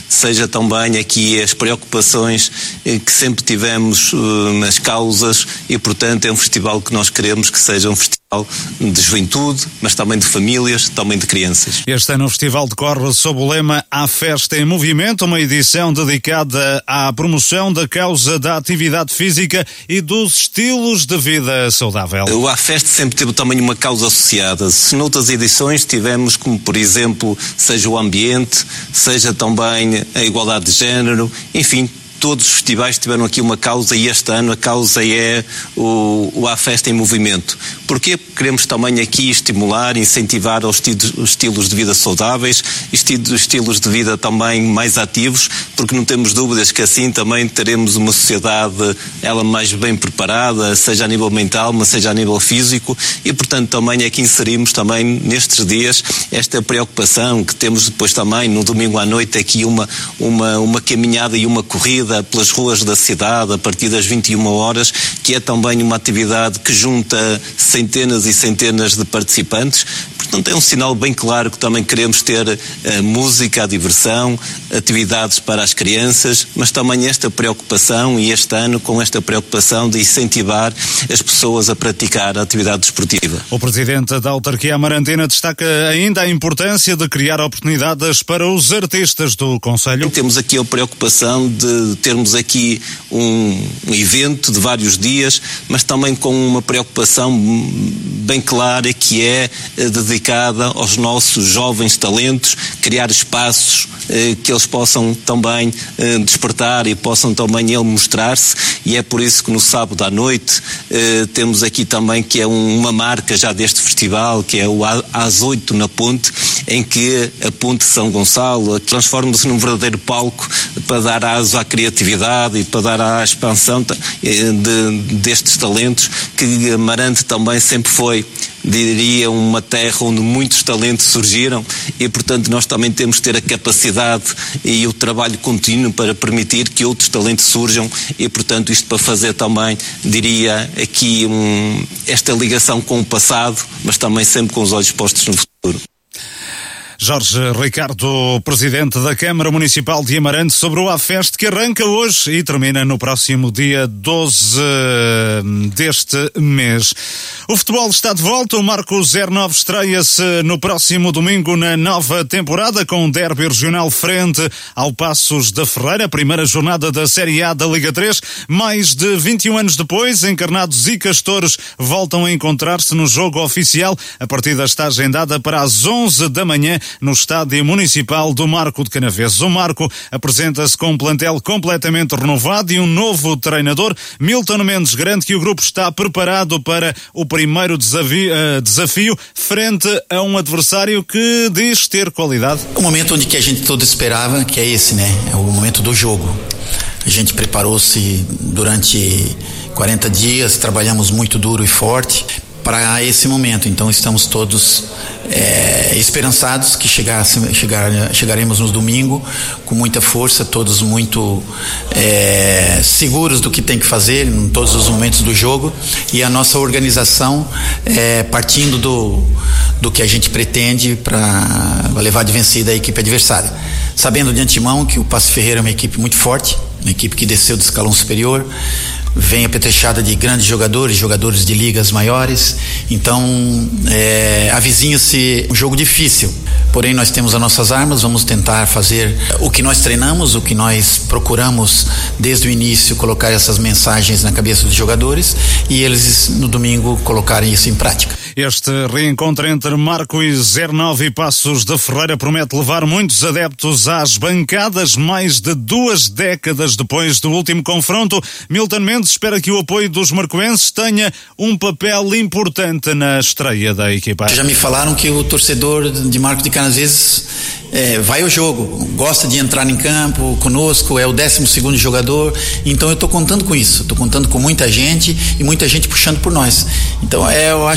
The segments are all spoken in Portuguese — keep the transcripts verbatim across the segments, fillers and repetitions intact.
seja também aqui as preocupações que sempre tivemos nas causas e, portanto, é um festival que nós queremos que seja um festival de juventude, mas também de famílias, também de crianças. Este ano o festival decorre sob o lema A Festa em Movimento, uma edição dedicada à promoção da causa da atividade física e dos estilos de vida saudável. O A Festa sempre teve também uma causa associada. Se noutras edições tivemos, como por exemplo, seja o ambiente, seja também a igualdade de género, enfim, todos os festivais tiveram aqui uma causa e este ano a causa é o, o A Festa em Movimento. Porquê? Porque queremos também aqui estimular, incentivar os estilos, os estilos de vida saudáveis, estilos, estilos de vida também mais ativos, porque não temos dúvidas que assim também teremos uma sociedade ela mais bem preparada, seja a nível mental, mas seja a nível físico, e portanto também é que inserimos também nestes dias esta preocupação que temos depois também no domingo à noite aqui uma, uma, uma caminhada e uma corrida pelas ruas da cidade a partir das vinte e uma horas, que é também uma atividade que junta centenas e centenas de participantes. Portanto, é um sinal bem claro que também queremos ter a música, a diversão, atividades para as crianças, mas também esta preocupação, e este ano com esta preocupação de incentivar as pessoas a praticar a atividade desportiva. O presidente da autarquia amarantina destaca ainda a importância de criar oportunidades para os artistas do concelho. Temos aqui a preocupação de termos aqui um, um evento de vários dias, mas também com uma preocupação bem clara que é dedicada aos nossos jovens talentos, criar espaços eh, que eles possam também eh, despertar e possam também ele mostrar-se, e é por isso que no sábado à noite eh, temos aqui também que é um, uma marca já deste festival, que é o às oito na Ponte, em que a Ponte São Gonçalo transforma-se num verdadeiro palco para dar aso à criatividade e para dar à expansão de, destes talentos, que Amarante também sempre foi, diria, uma terra onde muitos talentos surgiram, e portanto nós também temos que ter a capacidade e o trabalho contínuo para permitir que outros talentos surjam, e portanto isto para fazer também, diria aqui, um, esta ligação com o passado, mas também sempre com os olhos postos no futuro. Jorge Ricardo, presidente da Câmara Municipal de Amarante, sobre o A Festa que arranca hoje e termina no próximo dia doze deste mês. O futebol está de volta, o Marco zero nove estreia-se no próximo domingo na nova temporada com um derby regional frente ao Passos da Ferreira, primeira jornada da Série A da Liga três. Mais de vinte e um anos depois, Encarnados e Castores voltam a encontrar-se no jogo oficial. A partida está agendada para as onze da manhã no Estádio Municipal do Marco de Canaveses. O Marco apresenta-se com um plantel completamente renovado e um novo treinador. Milton Mendes garante que o grupo está preparado para o primeiro desafio, uh, desafio frente a um adversário que diz ter qualidade. O momento onde que a gente todo esperava, que é esse, né? É o momento do jogo. A gente preparou-se durante quarenta dias, trabalhamos muito duro e forte para esse momento, então estamos todos é, esperançados que chegasse, chegar, chegaremos no domingo com muita força, todos muito é, seguros do que tem que fazer em todos os momentos do jogo, e a nossa organização é, partindo do, do que a gente pretende para levar de vencida a equipe adversária, sabendo de antemão que o Passo Ferreira é uma equipe muito forte, uma equipe que desceu do escalão superior, vem apetrechada de grandes jogadores, jogadores de ligas maiores, então é, avizinha-se um jogo difícil, porém nós temos as nossas armas, vamos tentar fazer o que nós treinamos, o que nós procuramos desde o início, colocar essas mensagens na cabeça dos jogadores e eles no domingo colocarem isso em prática. Este reencontro entre Marco e zero nove e Passos da Ferreira promete levar muitos adeptos às bancadas mais de duas décadas depois do último confronto. Milton Mendes espera que o apoio dos marcoenses tenha um papel importante na estreia da equipa. Já me falaram que o torcedor de Marco de Canaveses é, vai ao jogo, gosta de entrar em campo conosco, é o décimo segundo jogador, então eu estou contando com isso, estou contando com muita gente e muita gente puxando por nós. Então é, eu acho que vai ser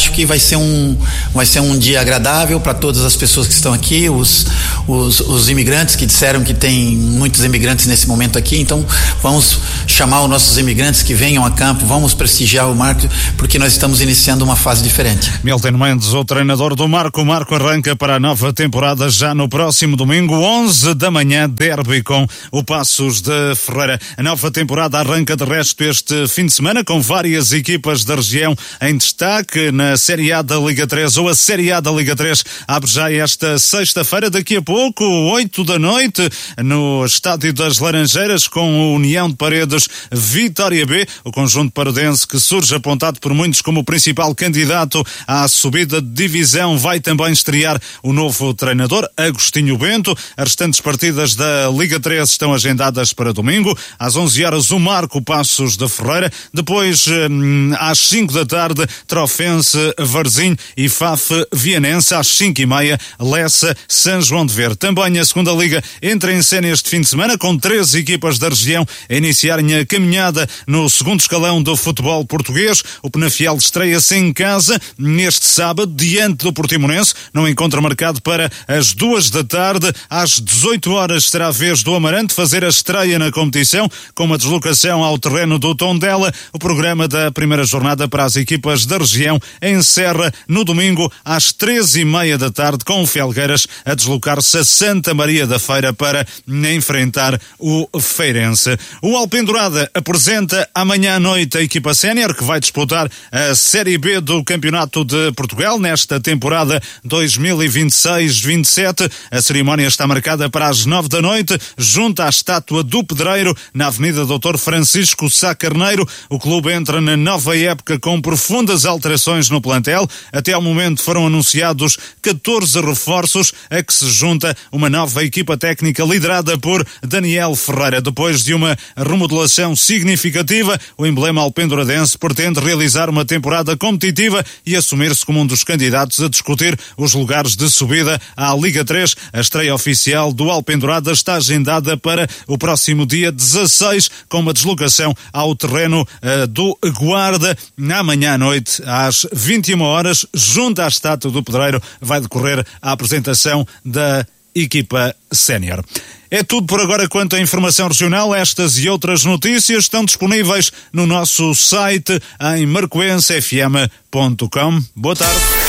ser um, vai ser um dia agradável para todas as pessoas que estão aqui, os, os, os imigrantes que disseram que tem muitos imigrantes nesse momento aqui, então vamos chamar os nossos imigrantes que venham a campo, vamos prestigiar o Marco, porque nós estamos iniciando uma fase diferente. Milton Mendes, o treinador do Marco. O Marco arranca para a nova temporada já no próximo domingo, onze da manhã, derby com o Passos de Ferreira. A nova temporada arranca de resto este fim de semana com várias equipas da região em destaque na Série A da Liga três, ou a Série A da Liga três abre já esta sexta-feira, daqui a pouco, oito da noite, no Estádio das Laranjeiras, com o União de Paredes Vitória B, o conjunto paredense que surge apontado por muitos como o principal candidato à subida de divisão, vai também estrear o novo treinador, Agostinho Bento. As restantes partidas da Liga três estão agendadas para domingo, às onze horas o Marco Passos de Ferreira, depois às cinco da tarde Trofense Varzim e Faf Vianense, às cinco e meia Lessa São João de Ver. Também a segunda Liga entra em cena este fim de semana, com três equipas da região a iniciarem a caminhada no segundo escalão do futebol português. O Penafiel estreia-se em casa neste sábado diante do Portimonense, num encontro marcado para as duas da tarde. Às dezoito horas será a vez do Amarante fazer a estreia na competição, com uma deslocação ao terreno do Tondela. O programa da primeira jornada para as equipas da região encerra no domingo às treze e meia da tarde, com o Felgueiras a deslocar-se a Santa Maria da Feira para enfrentar o Feirense. O Alpendurada apresenta amanhã à noite a equipa sénior, que vai disputar a Série B do Campeonato de Portugal nesta temporada dois mil e vinte e seis vinte e sete. A cerimónia está marcada para as nove da noite, junto à estátua do Pedreiro, na Avenida doutor Francisco Sá Carneiro. O clube entra na nova época com profundas alterações no plantel. Até ao momento foram anunciados catorze reforços, a que se junta uma nova equipa técnica liderada por Daniel Ferreira. Depois de uma remodelação significativa, o emblema alpenduradense pretende realizar uma temporada competitiva e assumir-se como um dos candidatos a discutir os lugares de subida à Liga três. A estreia oficial do Alpendurada está agendada para o próximo dia dezasseis, com uma deslocação ao terreno uh, do Guarda. Na manhã à noite, às vinte e uma horas, junto à estátua do Pedreiro, vai decorrer a apresentação da equipa sénior. É tudo por agora quanto à informação regional. Estas e outras notícias estão disponíveis no nosso site em marcoense f m ponto com. Boa tarde.